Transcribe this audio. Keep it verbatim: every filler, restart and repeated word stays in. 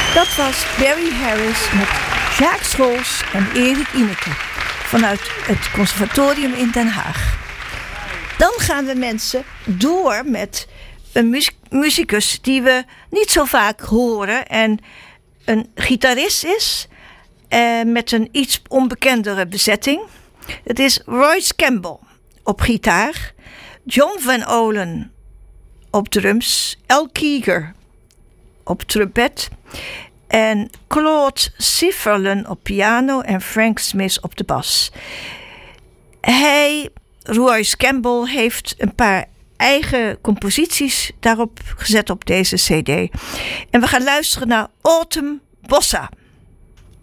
Dat was Barry Harris met Sjaak Scholz en Erik Ineke vanuit het conservatorium in Den Haag. Dan gaan we mensen door met een muziek, muzikus die we niet zo vaak horen en een gitarist is eh, met een iets onbekendere bezetting. Het is Royce Campbell op gitaar, John Van Olen op drums, Al Keeger op trompet en Claude Sifferlen op piano en Frank Smith op de bas. Hij, Royce Campbell, heeft een paar eigen composities daarop gezet op deze cd. En we gaan luisteren naar Autumn Bossa.